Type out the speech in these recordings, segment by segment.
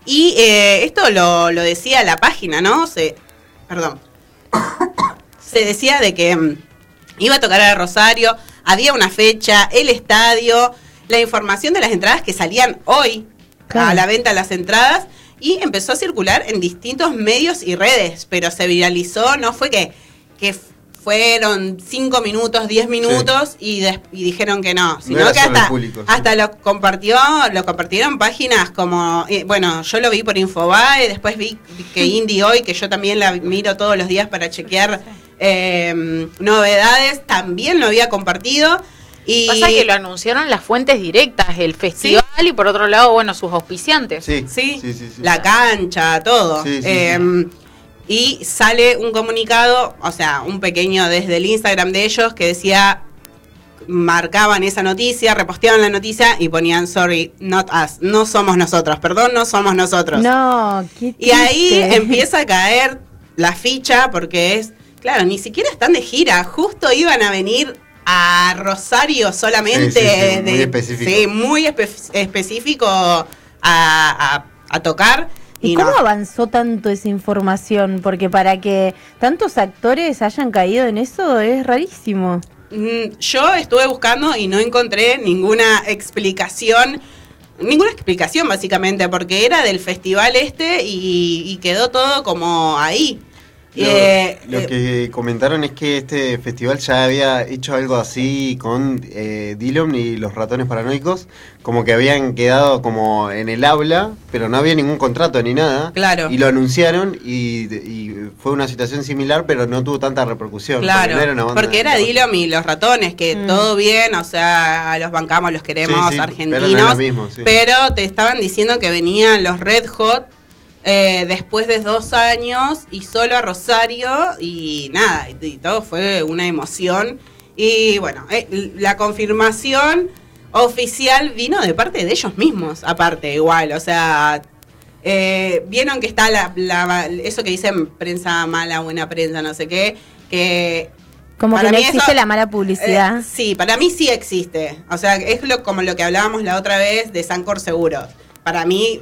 Y esto lo decía la página, ¿no? Perdón. Se decía de que iba a tocar a Rosario, había una fecha, el estadio, la información de las entradas que salían hoy a la venta las entradas, y empezó a circular en distintos medios y redes, pero se viralizó, no fue que fueron 5 minutos, 10 minutos y dijeron que no, sino que hasta lo compartieron páginas como, bueno, yo lo vi por Infobae, después vi que Indie Hoy, que yo también la miro todos los días para chequear novedades, también lo había compartido. Y pasa que lo anunciaron las fuentes directas, el festival, ¿sí? Y por otro lado, bueno, sus auspiciantes. Sí. La cancha, todo. Y sale un comunicado, o sea, un pequeño desde el Instagram de ellos que decía, marcaban esa noticia, reposteaban la noticia y ponían sorry, not us, no somos nosotros, perdón, no somos nosotros. No, qué triste. Y ahí empieza a caer la ficha porque claro, ni siquiera están de gira, justo iban a venir a Rosario solamente. Muy específico. Sí, muy específico a tocar. ¿Y cómo avanzó tanto esa información? Porque para que tantos actores hayan caído en eso es rarísimo. Yo estuve buscando y no encontré ninguna explicación básicamente, porque era del festival y quedó todo como ahí. Lo que comentaron es que este festival ya había hecho algo así con Dillom y los ratones paranoicos, como que habían quedado como en el habla, pero no había ningún contrato ni nada. Claro. Y lo anunciaron y fue una situación similar, pero no tuvo tanta repercusión. Claro, porque era Dillom y los ratones, que todo bien, o sea, los bancamos, los queremos, argentinos, pero, no es lo mismo, pero te estaban diciendo que venían los Red Hot después de 2 años y solo a Rosario y nada, y todo fue una emoción. Y bueno, la confirmación oficial vino de parte de ellos mismos, aparte, igual, o sea, vieron que está eso que dicen prensa mala, buena prensa, no sé qué, que como que no existe la mala publicidad. Sí, para mí sí existe, o sea, es como lo que hablábamos la otra vez de Sancor Seguros. Para mí,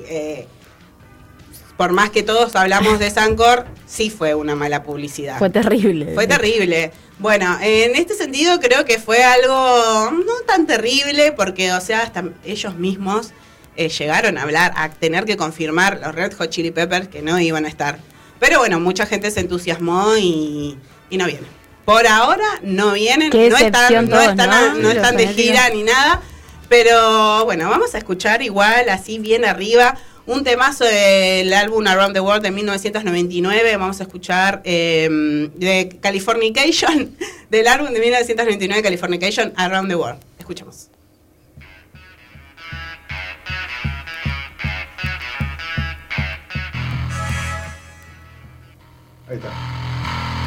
por más que todos hablamos de Sancor, sí fue una mala publicidad. Fue terrible. Fue terrible. Bueno, en este sentido creo que fue algo no tan terrible porque, o sea, hasta ellos mismos llegaron a hablar, a tener que confirmar los Red Hot Chili Peppers que no iban a estar. Pero bueno, mucha gente se entusiasmó y no vienen. Por ahora no vienen, no están de gira ni nada. Pero bueno, vamos a escuchar igual, así bien arriba, un temazo del álbum Around the World de 1999. Vamos a escuchar de Californication, del álbum de 1999, Californication, Around the World. Escuchamos. Ahí está.